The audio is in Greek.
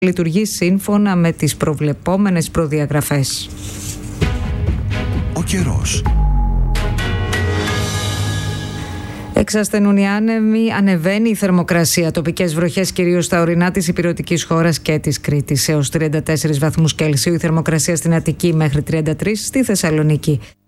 λειτουργεί σύμφωνα με τις προβλεπόμενες προδιαγραφές. Ο καιρός. Εξασθενούν οι άνεμοι, ανεβαίνει η θερμοκρασία. Τοπικές βροχές κυρίως στα ορεινά της ηπειρωτικής χώρας και της Κρήτης. Έως 34 βαθμούς Κελσίου η θερμοκρασία στην Αττική, μέχρι 33 στη Θεσσαλονίκη.